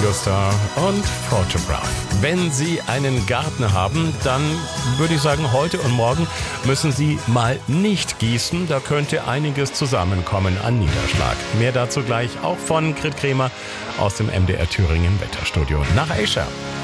Superstar und Photograph. Wenn Sie einen Garten haben, dann würde ich sagen, heute und morgen müssen Sie mal nicht gießen. Da könnte einiges zusammenkommen an Niederschlag. Mehr dazu gleich auch von Grit Kremer aus dem MDR Thüringen Wetterstudio nach Asia.